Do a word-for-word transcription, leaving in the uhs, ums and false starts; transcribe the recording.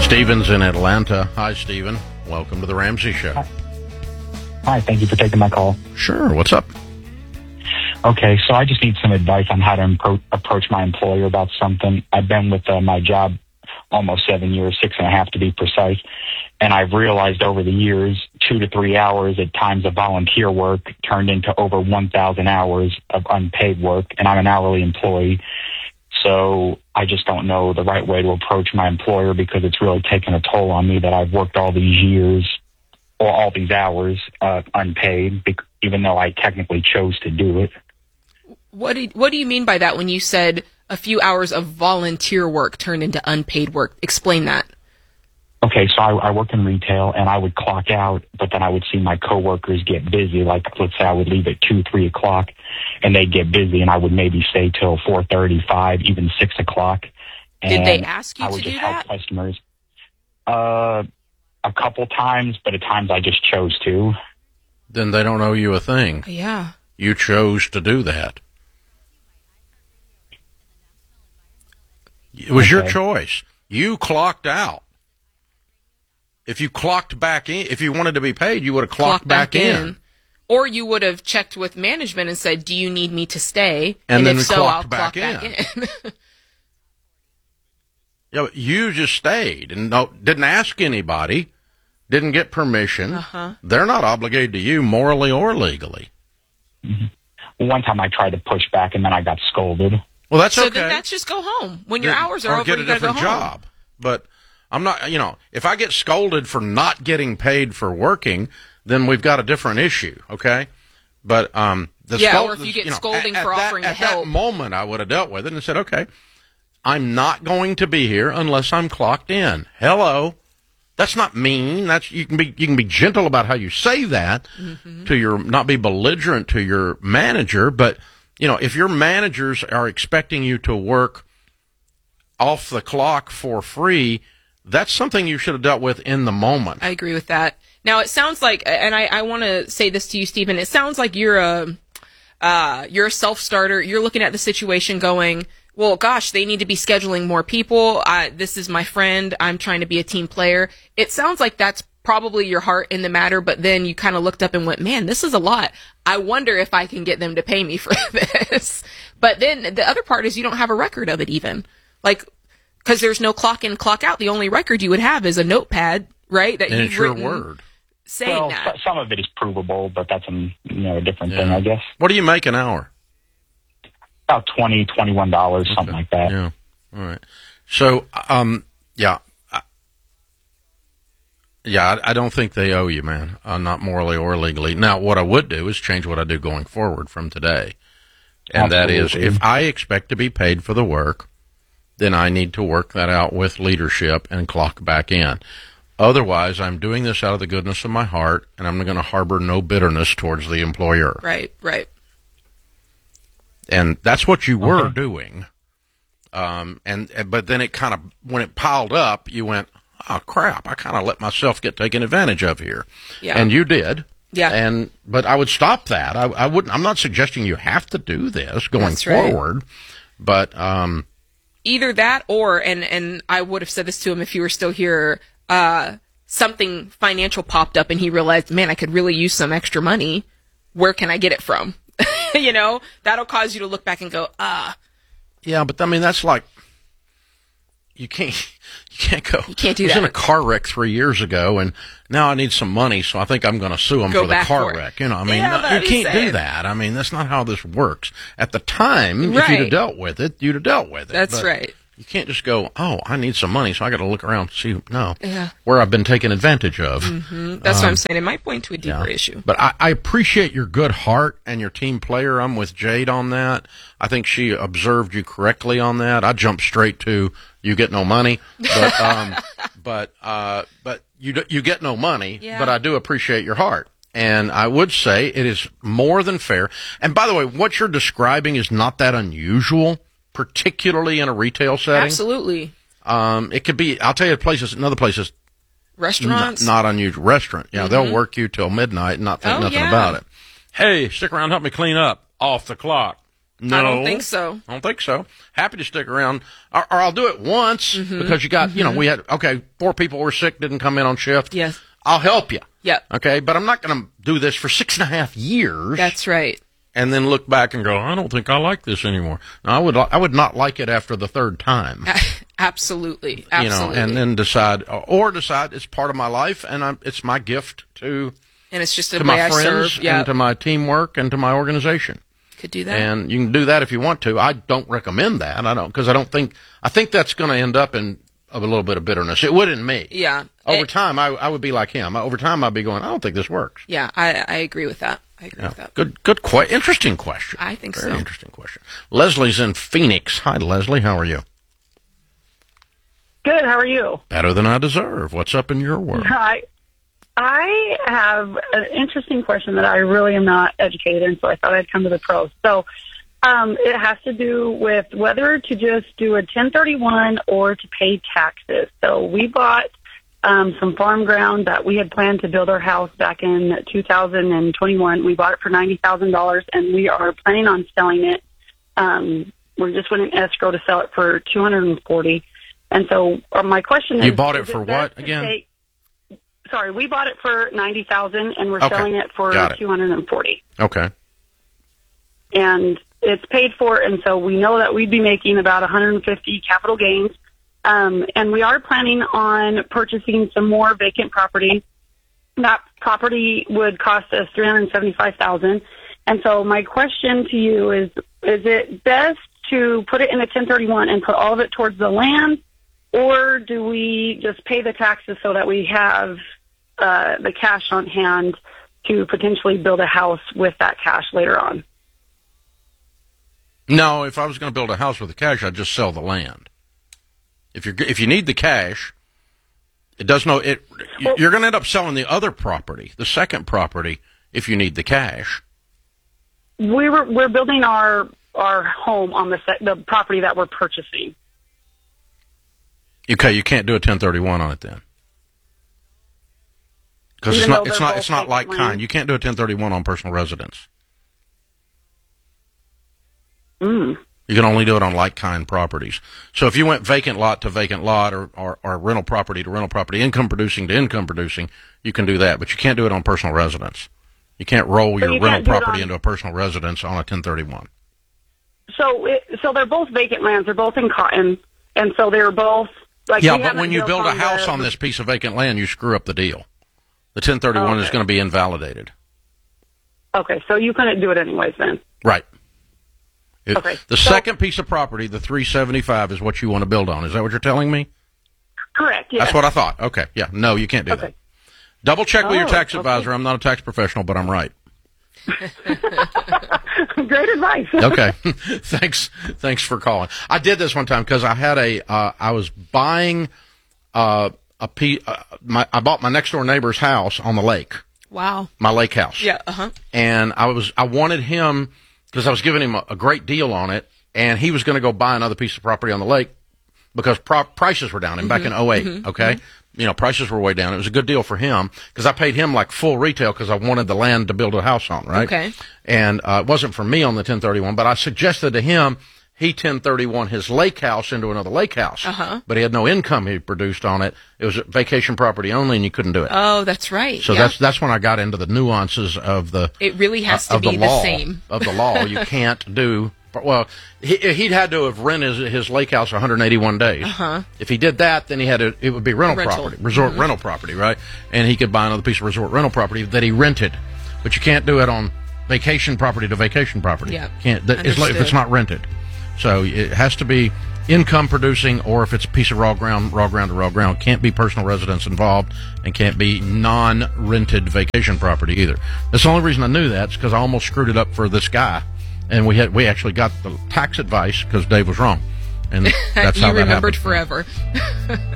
Stephen's in Atlanta. Hi, Stephen. Welcome to the Ramsey Show. Hi. Hi, thank you for taking my call. Sure. What's up? Okay, so I just need some advice on how to impro- approach my employer about something. I've been with uh, my job almost seven years, six and a half to be precise, and I've realized over the years, two to three hours at times of volunteer work turned into over one thousand hours of unpaid work, and I'm an hourly employee. So I just don't know the right way to approach my employer because it's really taken a toll on me that I've worked all these years or all these hours uh, unpaid, even though I technically chose to do it. What do, what do you mean by that when you said a few hours of volunteer work turned into unpaid work? Explain that. Okay, so I, I work in retail, and I would clock out, but then I would see my coworkers get busy. Like, let's say I would leave at two, three o'clock, and they'd get busy, and I would maybe stay till four thirty, five, even six o'clock. And Did they ask you I would to just do help that? Customers. Uh, a couple times, but at times I just chose to. Then they don't owe you a thing. Yeah. You chose to do that. It was Okay. your choice. You clocked out. If you clocked back in, if you wanted to be paid, you would have clocked Clock back, back, in. in. Or you would have checked with management and said, do you need me to stay? And then if so, clocked I'll back clock back in. in. Yeah, but you just stayed and no, didn't ask anybody, didn't get permission. Uh-huh. They're not obligated to you morally or legally. Mm-hmm. One time I tried to push back, and then I got scolded. Well, that's so okay. then that's just go home. When your Then- hours are or over, get a you gotta go different home. job. But I'm not, you know, if I get scolded for not getting paid for working, then we've got a different issue, okay? But um, the Yeah, scold- or if you get know, scolding at, for at offering that, to at help. that moment, I would have dealt with it and said, okay, I'm not going to be here unless I'm clocked in. Hello. That's not mean. That's you can be you can be gentle about how you say that Mm-hmm. to your not be belligerent to your manager, but you know, if your managers are expecting you to work off the clock for free, that's something you should have dealt with in the moment. I agree with that. Now it sounds like, and I, I want to say this to you, Stephen. It sounds like you're a uh, you're a self-starter. You're looking at the situation, going, "Well, gosh, they need to be scheduling more people. I, this is my friend. I'm trying to be a team player." It sounds like that's probably your heart in the matter. But then you kind of looked up and went, "Man, this is a lot. I wonder if I can get them to pay me for this." But then the other part is you don't have a record of it, even like because there's no clock in, clock out. The only record you would have is a notepad, right? That And you've it's your written word. saying Well, that. s- some of it is provable, but that's a, you know, a different Yeah. thing, I guess. What do you make an hour? About twenty, twenty-one dollars, something like that. Yeah. All right. So, um, yeah. I- Yeah, I, I don't think they owe you, man. Uh, not morally or legally. Now, what I would do is change what I do going forward from today. And that is, Absolutely. if I expect to be paid for the work, then I need to work that out with leadership and clock back in. Otherwise, I'm doing this out of the goodness of my heart, and I'm going to harbor no bitterness towards the employer. Right, right. And that's what you were Okay. doing. Um, and but then it kind of, when it piled up, you went, oh, crap, I kind of let myself get taken advantage of here. Yeah. And you did. Yeah. And but I would stop that. I, I wouldn't. I'm not suggesting you have to do this going That's right. forward. But um, Either that or, and, and I would have said this to him if you were still here, uh, something financial popped up and he realized, man, I could really use some extra money. Where can I get it from? You know, that'll cause you to look back and go, ah, yeah. But I mean, that's like you can't you can't go. You can't do I was that. in a car wreck three years ago, and now I need some money, so I think I'm going to sue them Go for the back car for it. wreck. You know, I mean, Yeah, no, that'd you be can't do sad. that. I mean, that's not how this works. At the time, if you'd Right. have dealt with it, you'd have dealt with it. that's But right. You can't just go, oh, I need some money, so I got to look around and see. No, Yeah. where I've been taken advantage of. Mm, That's what I'm saying. It might point to a deeper Um, Yeah. issue. But I, I appreciate your good heart and your team player. I'm with Jade on that. I think she observed you correctly on that. I jumped straight to you get no money, but um, but uh, but you do- you get no money. Yeah. But I do appreciate your heart, and I would say it is more than fair. And by the way, what you're describing is not that unusual, particularly in a retail setting. Absolutely. Um, it could be. I'll tell you, places, another places. Restaurants. Not, not unusual. Restaurant. Yeah, they'll work you till midnight and not think Oh, nothing yeah. about it. Hey, stick around, help me clean up. Off the clock. No. I don't think so. I don't think so. Happy to stick around. Or, or I'll do it once mm-hmm. because you got, mm-hmm. you know, we had, okay, four people were sick, didn't come in on shift. Yes. I'll help you. Yep. Okay, but I'm not going to do this for six and a half years. That's right. And then look back and go, I don't think I like this anymore. No, I would, I would not like it after the third time. Absolutely. Absolutely. You know, and then decide, or decide it's part of my life and I'm, it's my gift to, and it's just a to way my I friends serve. Yep. and to my teamwork and to my organization. Could do that. And you can do that if you want to. I don't recommend that. I don't, because I don't think, I think that's going to end up in a little bit of bitterness. It would in me. Yeah. Over it, time, I, I would be like him. Over time, I'd be going, I don't think this works. Yeah, I, I agree with that. I agree yeah. with that. Good, good, que- interesting question. I think Very so. interesting question. Leslie's in Phoenix. Hi, Leslie. How are you? Good. How are you? Better than I deserve. What's up in your world? Hi. I have an interesting question that I really am not educated in, so I thought I'd come to the pros. So um, it has to do with whether to just do a ten thirty-one or to pay taxes. So we bought um, some farm ground that we had planned to build our house back in two thousand twenty-one. We bought it for ninety thousand dollars, and we are planning on selling it. Um, we just went in escrow to sell it for two hundred forty dollars. And so uh, my question is... You bought it is for it what, to again? Take, sorry, we bought it for ninety thousand dollars, and we're Okay. selling it for Got it. two hundred forty dollars. Okay. And it's paid for, and so we know that we'd be making about one hundred fifty capital gains. Um, and we are planning on purchasing some more vacant property. That property would cost us three hundred seventy-five thousand dollars. And so my question to you is, is it best to put it in a ten thirty-one and put all of it towards the land, or do we just pay the taxes so that we have uh, the cash on hand to potentially build a house with that cash later on? No, if I was going to build a house with the cash, I'd just sell the land. If you're if you need the cash, it does no it. Well, you're going to end up selling the other property, the second property, if you need the cash. We were we're building our our home on the se- the property that we're purchasing. Okay, you can't do a ten thirty-one on it then, because it's Even not though it's they're not both it's not vacant like land? kind. You can't do a ten thirty-one on personal residence. Mm. You can only do it on like-kind properties. So if you went vacant lot to vacant lot or, or, or rental property to rental property, income producing to income producing, you can do that. But you can't do it on personal residence. You can't roll So your you rental can't do it property on- into a personal residence on a ten thirty-one. So it, so they're both vacant lands. They're both in Cotton, and so they're both like. Yeah, we but haven't when you built build a house the- on this piece of vacant land, you screw up the deal. The ten thirty-one Oh, is okay. going to be invalidated. Okay, so you couldn't do it anyways then. Right. It- Okay, The so- second piece of property, the three seventy-five, is what you want to build on. Is that what you're telling me? Correct. Yes. That's what I thought. Okay. Yeah. No, you can't do Okay. that. Double check with your Oh, tax okay. advisor. I'm not a tax professional, but I'm right. Great advice. Okay. thanks. Thanks for calling. I did this one time because I had a, uh, I was buying, uh, a pe- uh, my, I bought my next door neighbor's house on the lake, Wow. my lake house. Yeah. Uh huh. And I was, I wanted him, because I was giving him a, a great deal on it, and he was going to go buy another piece of property on the lake because pro- prices were down. And back in oh eight, mm-hmm, okay? mm-hmm. You know, prices were way down. It was a good deal for him because I paid him like full retail because I wanted the land to build a house on, right? Okay. And uh, it wasn't for me on the ten thirty-one, but I suggested to him he ten thirty-one his lake house into another lake house. Uh-huh. But he had no income he produced on it. It was vacation property only, and you couldn't do it. Oh, that's right. So yeah. that's that's when I got into the nuances of the It really has uh, to of be the the law, same. of the law. You can't do well. He, he'd had to have rented his, his lake house one hundred eighty-one days. Uh-huh. If he did that, then he had to. It would be rental, Rental. property, resort Mm-hmm. rental property, right? And he could buy another piece of resort rental property that he rented. But you can't do it on vacation property to vacation property. Yeah. Can't that, it's like if Understood. it's not rented. So it has to be income producing, or if it's a piece of raw ground, raw ground to raw ground. Can't be personal residence involved, and can't be non-rented vacation property either. That's the only reason I knew that is because I almost screwed it up for this guy, and we had we actually got the tax advice because Dave was wrong, and that's you how that remembered happened. forever.